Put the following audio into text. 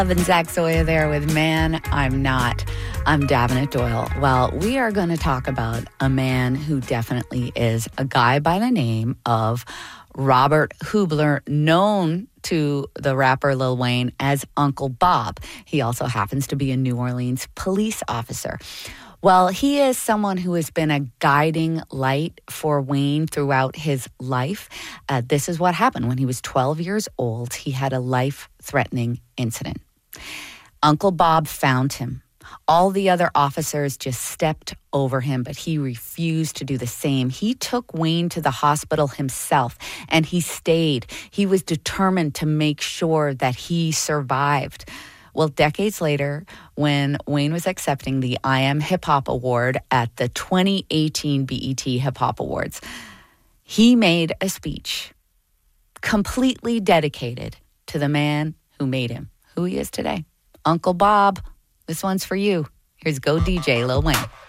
And Zach Zoya there with Man, I'm Not. I'm Davenant Doyle. Well, we are going to talk about a man who definitely is a guy by the name of Robert Hubler, known to the rapper Lil Wayne as Uncle Bob. He also happens to be a New Orleans police officer. Well, he is someone who has been a guiding light for Wayne throughout his life. This is what happened when he was 12 years old. He had a life-threatening incident. Uncle Bob found him. All the other officers just stepped over him, but he refused to do the same. He took Wayne to the hospital himself, and he stayed. He was determined to make sure that he survived. Well, decades later, when Wayne was accepting the I Am Hip Hop Award at the 2018 BET Hip Hop Awards, he made a speech completely dedicated to the man who made him who he is today. Uncle Bob, this one's for you. Here's Go DJ Lil Wayne.